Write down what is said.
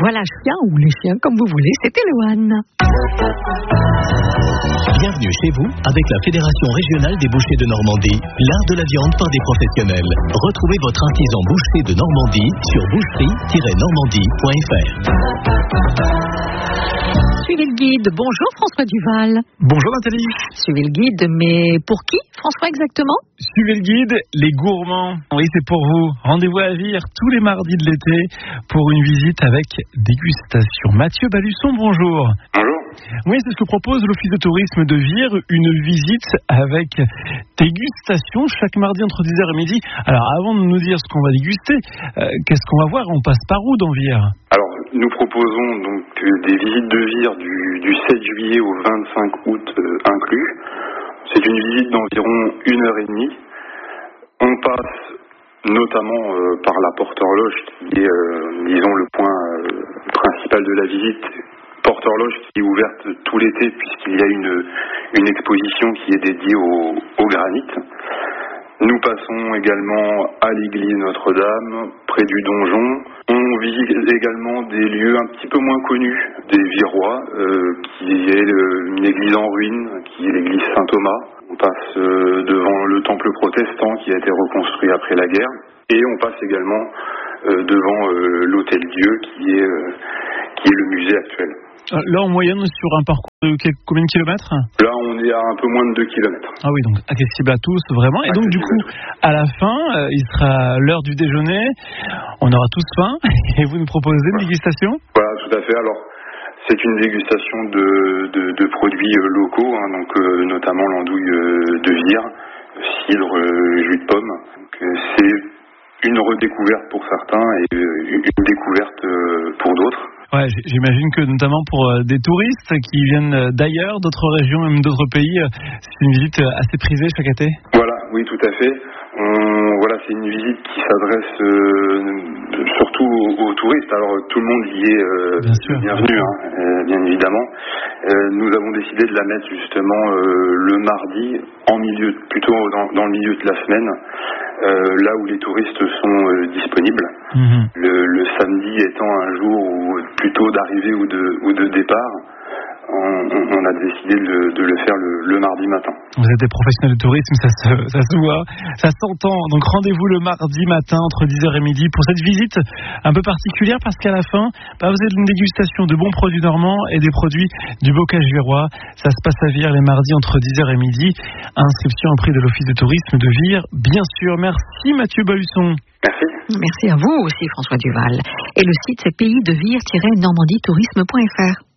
voilà chien ou les chiens comme vous voulez, c'est Eloane. Bienvenue chez vous avec la Fédération régionale des bouchers de Normandie, l'art de la viande par des professionnels. Retrouvez votre artisan boucher de Normandie sur boucherie-normandie.fr. Suivez le guide. Bonjour François Duval. Bonjour Nathalie. Suivez le guide, mais pour qui François exactement? Suivez le guide, les gourmands. Oui, c'est pour vous. Rendez-vous à Vire tous les mardis de l'été pour une visite avec dégustation. Mathieu Balusson, bonjour. Bonjour. Oui, c'est ce que propose l'Office de tourisme de Vire, une visite avec dégustation chaque mardi entre 10h et midi. Alors, avant de nous dire ce qu'on va déguster, qu'est-ce qu'on va voir? On passe par où dans Vire? Alors, nous proposons donc des visites de Vire du 7 juillet au 25 août inclus. C'est une visite d'environ 1h30. On passe notamment par la porte horloge qui est, disons, le point principal de la visite. Porte horloge qui est ouverte tout l'été puisqu'il y a une exposition qui est dédiée au granit. Nous passons également à l'église Notre-Dame, près du donjon. On visite également des lieux un petit peu moins connus des Virois, qui est une église en ruine, qui est l'église Saint-Thomas. On passe devant le temple protestant qui a été reconstruit après la guerre. Et on passe également devant l'Hôtel-Dieu qui est le musée actuel. Là, en moyenne, sur un parcours de combien de kilomètres? Là, on est à un peu moins de 2 kilomètres. Ah oui, donc accessible à tous, vraiment. Et donc, du coup, à la fin, il sera l'heure du déjeuner. On aura tous faim. Et vous nous proposez une dégustation? Voilà, tout à fait. Alors, c'est une dégustation de produits locaux, hein, donc notamment l'andouille de Vire, cidre, jus de pomme. Donc, c'est une redécouverte pour certains et une découverte pour d'autres. Ouais, j'imagine que notamment pour des touristes qui viennent d'ailleurs, d'autres régions, même d'autres pays, c'est une visite assez prisée chaque été. Voilà, oui, tout à fait. Voilà, c'est une visite qui s'adresse surtout aux touristes. Alors tout le monde y est bienvenu, hein, bien évidemment. Nous avons décidé de la mettre justement le mardi, plutôt dans le milieu de la semaine, là où les touristes sont disponibles. Mmh. Le samedi étant un jour plutôt d'arrivée ou de départ. On a décidé de le faire le mardi matin. Vous êtes des professionnels de tourisme, ça se voit, ça s'entend. Donc rendez-vous le mardi matin entre 10h et midi pour cette visite un peu particulière parce qu'à la fin, vous avez une dégustation de bons produits normands et des produits du bocage virois. Ça se passe à Vire les mardis entre 10h et midi. Inscription au prix de l'Office de tourisme de Vire, bien sûr. Merci Mathieu Balusson. Merci. Merci à vous aussi François Duval. Et le site c'est pays-de-vire-normandie-tourisme.fr.